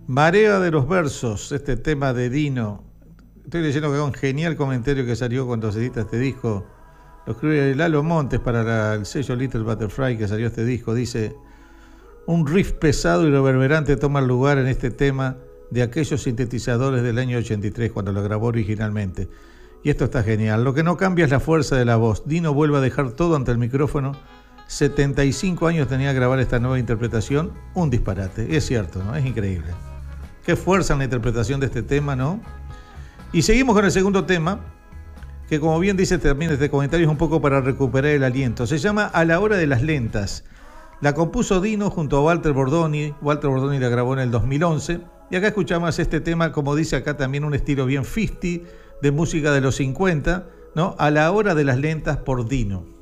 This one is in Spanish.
Marea de los versos, este tema de Dino. Estoy leyendo que es un genial comentario que salió cuando se edita este disco. Lo escribe Lalo Montes para el sello Little Butterfly que salió este disco. Dice: un riff pesado y reverberante toma el lugar en este tema de aquellos sintetizadores del año 83 cuando lo grabó originalmente. Y esto está genial. Lo que no cambia es la fuerza de la voz. Dino vuelve a dejar todo ante el micrófono. 75 años tenía que grabar esta nueva interpretación. Un disparate. Y es cierto, ¿no? Es increíble. Qué fuerza en la interpretación de este tema, ¿no? Y seguimos con el segundo tema, que como bien dice también este comentario, es un poco para recuperar el aliento. Se llama A la hora de las lentas. La compuso Dino junto a Walter Bordoni. Walter Bordoni la grabó en el 2011. Y acá escuchamos este tema, como dice acá también, un estilo bien 50, de música de los 50, ¿no? A la hora de las lentas por Dino.